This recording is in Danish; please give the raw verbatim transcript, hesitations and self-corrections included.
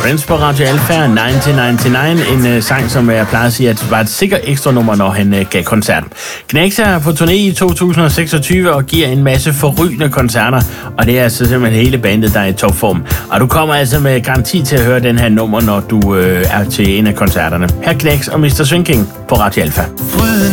Prince på Radio Alpha, nitten nioghalvfems, en uh, sang, som jeg plejer at sige, at var et sikkert ekstra nummer, når han uh, gav koncert. Knæks er på turné i to tusind seksogtyve og giver en masse forrygende koncerter, og det er altså simpelthen hele bandet, der er i topform. Og du kommer altså med garanti til at høre den her nummer, når du uh, er til en af koncerterne. Her Knæks og mister Swing King på Radio Alpha.